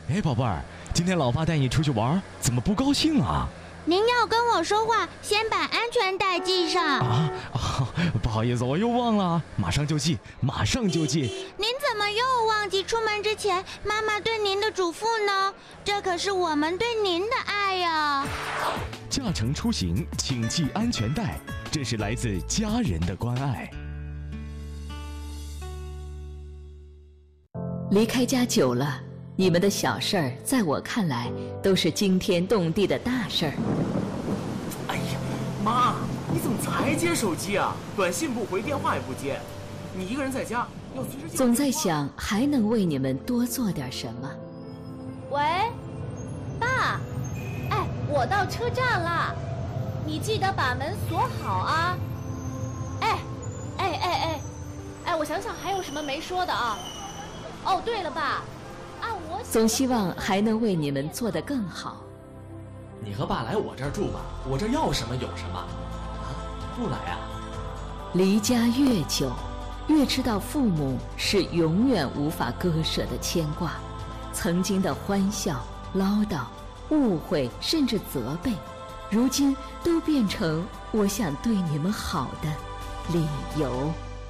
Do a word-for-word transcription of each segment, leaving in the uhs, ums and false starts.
哎，宝贝儿，今天老爸带你出去玩，怎么不高兴啊？ 您要跟我说话，先把安全带系上。 啊啊！不好意思，我又忘了，马上就系，马上就系。 您怎么又忘记出门之前妈妈对您的嘱咐呢？这可是我们对您的爱呀！ 驾乘出行，请系安全带，这是来自家人的关爱。 离开家久了，你们的小事儿，在我看来都是惊天动地的大事儿。 哎呀，妈，你怎么才接手机啊？短信不回，电话也不接，你一个人在家，要随时接。 总在想还能为你们多做点什么。 喂，爸，哎，我到车站了，你记得把门锁好啊。哎，哎哎哎，哎，我想想还有什么没说的啊？哦，对了，爸。 总希望还能为你们做得更好。 你和爸来我这儿住吧，我这要什么有什么。啊，不来啊？ 离家越久，越知道父母是永远无法割舍的牵挂。曾经的欢笑、唠叨、误会，甚至责备，如今都变成我想对你们好的理由。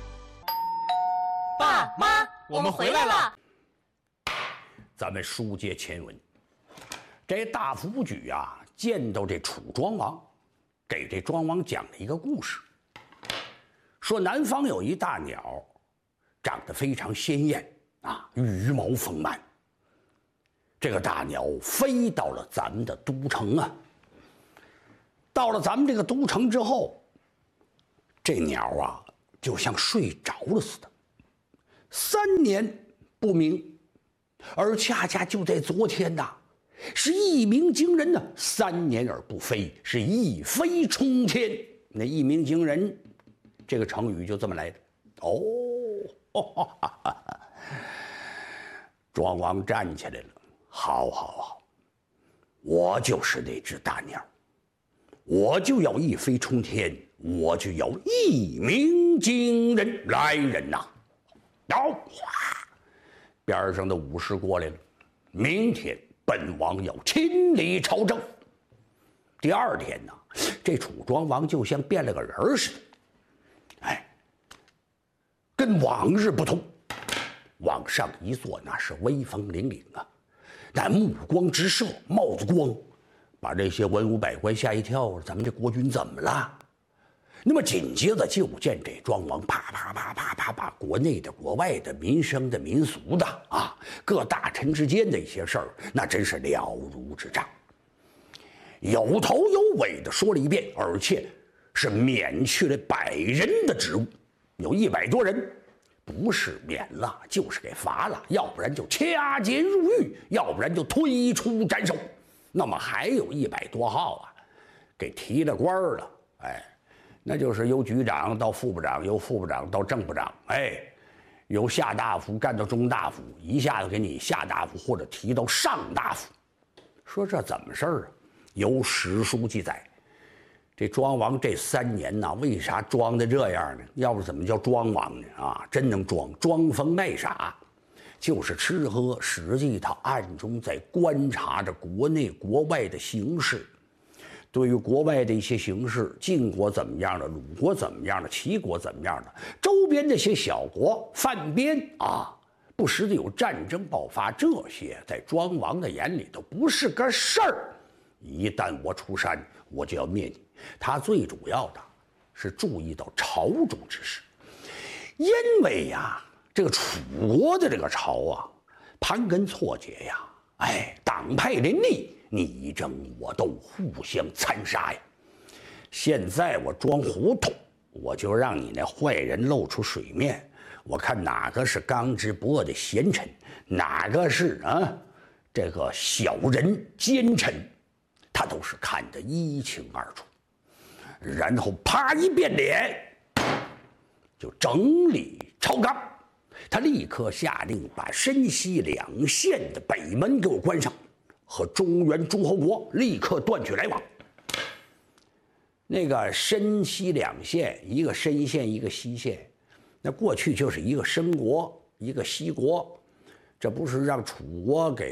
爸妈，我们回来了。 咱们书接前文，这大夫举啊，见到这楚庄王，给这庄王讲了一个故事，说南方有一大鸟，长得非常鲜艳啊，羽毛丰满。这个大鸟飞到了咱们的都城啊，到了咱们这个都城之后，这鸟啊就像睡着了似的，三年不鸣。而恰恰就在昨天呐，是一鸣惊人呢，三年而不飞，是一飞冲天。那一鸣惊人，这个成语就这么来的。哦，哈哈哈哈，庄王站起来了，好好好，我就是那只大鸟，我就要一飞冲天，我就要一鸣惊人。来人呐，到！边上的武士过来了，明天本王要亲临朝政。第二天呢，这楚庄王就像变了个人似的，哎，跟往日不同。往上一坐，那是威风凛凛啊，那目光直射，帽子光，把这些文武百官吓一跳。咱们这国君怎么了？那么紧接着就见这庄王啪啪啪啪啪把国内的、国外的、民生的、民俗的啊，各大臣之间的一些事儿，那真是了如指掌，有头有尾的说了一遍，而且是免去了百人的职务，有一百多人，不是免了就是给罚了，要不然就掐尖入狱，要不然就推出斩首。那么还有一百多号啊，给提了官了，哎。那就是由局长到副部长，由副部长到正部长，哎，由下大夫干到中大夫，一下子给你下大夫或者提到上大夫。说这怎么事儿啊？有史书记载，这庄王这三年呐，为啥装的这样呢？要不怎么叫庄王呢？啊，真能装，装疯卖傻，就是吃喝，实际他暗中在观察着国内国外的形势。对于国外的一些形势，晋国怎么样的，鲁国怎么样的，齐国怎么样的，周边这些小国犯边啊，不时的有战争爆发，这些在庄王的眼里都不是个事儿。一旦我出山，我就要灭你。他最主要的是注意到朝中之事，因为呀，这个楚国的这个朝啊，盘根错节呀，哎，党派林立。你争我斗，互相残杀呀！现在我装糊涂，我就让你那坏人露出水面，我看哪个是刚直不阿的贤臣，哪个是啊这个小人奸臣，他都是看得一清二楚。然后啪一变脸，就整理朝纲。他立刻下令把深西两县的北门给我关上。和中原诸侯国立刻断绝来往。那个深西两县，一个深县，一个西县，那过去就是一个申国，一个西国，这不是让楚国给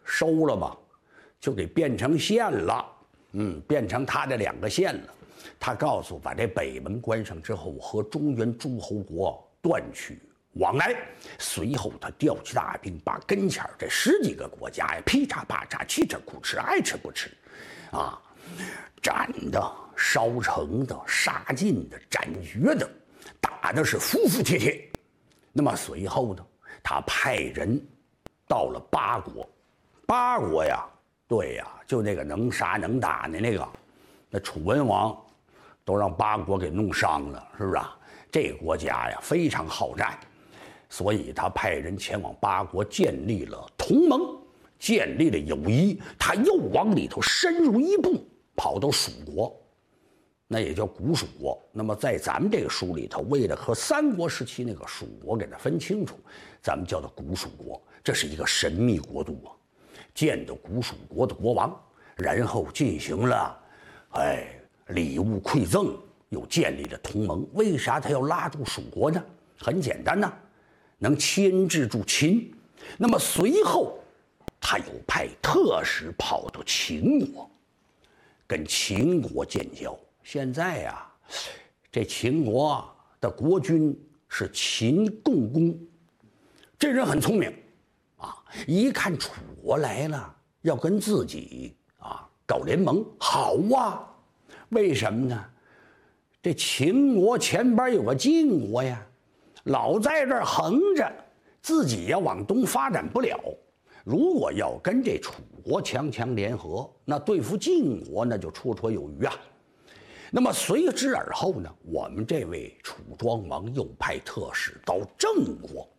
收了吧，就给变成县了，嗯，变成他的两个县了。他告诉把这北门关上之后，和中原诸侯国断去往来。随后他调集大兵，把跟前这十几个国家呀，劈叉啪叉，气吃苦吃，爱吃不吃，啊，斩的、烧成的、杀尽的、斩绝的，打的是服服帖帖。那么随后呢，他派人到了八国，八国呀，对呀，就那个能杀能打的那个，那楚文王都让八国给弄伤了，是不是啊？这个国家呀非常好战，所以他派人前往八国建立了同盟，建立了友谊。他又往里头深入一步，跑到蜀国，那也叫古蜀国。那么在咱们这个书里头，为了和三国时期那个蜀国给它分清楚，咱们叫做古蜀国。这是一个神秘国度啊，见到古蜀国的国王，然后进行了，哎。礼物馈赠，又建立了同盟。为啥他要拉住蜀国呢？很简单呐、啊，能牵制住秦。那么随后，他又派特使跑到秦国，跟秦国建交。现在呀、啊，这秦国的国君是秦共公，这人很聪明啊，一看楚国来了，要跟自己啊搞联盟，好啊。为什么呢？这秦国前边有个晋国呀，老在这儿横着，自己呀往东发展不了。如果要跟这楚国强强联合，那对付晋国那就绰绰有余啊。那么随之而后呢，我们这位楚庄王又派特使到郑国，